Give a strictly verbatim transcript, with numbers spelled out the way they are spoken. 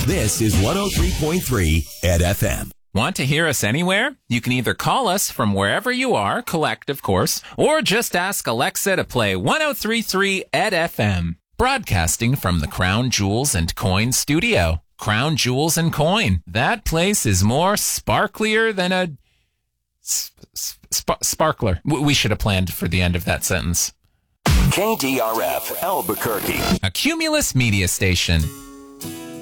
This is one oh three point three Ed F M. Want to hear us anywhere? You can either call us from wherever you are, collect, of course, or just ask Alexa to play one oh three point three Ed F M. Broadcasting from the Crown Jewels and Coin studio. Crown Jewels and Coin. That place is more sparklier than a sp- sp- sparkler. We should have planned for the end of that sentence. K D R F Albuquerque. A Cumulus media station.